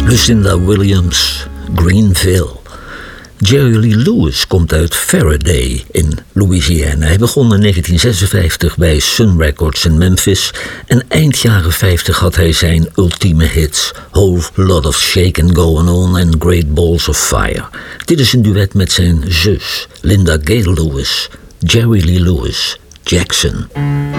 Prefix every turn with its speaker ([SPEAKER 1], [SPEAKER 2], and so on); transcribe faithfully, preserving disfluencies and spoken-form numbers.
[SPEAKER 1] Lucinda Williams, Greenville. Jerry Lee Lewis komt uit Faraday in Louisiana. Hij begon in negentien zesenvijftig bij Sun Records in Memphis en eind jaren vijftig had hij zijn ultieme hits Whole Lot of Shakin' Going On en Great Balls of Fire. Dit is een duet met zijn zus Linda Gale Lewis, Jerry Lee Lewis, Jackson.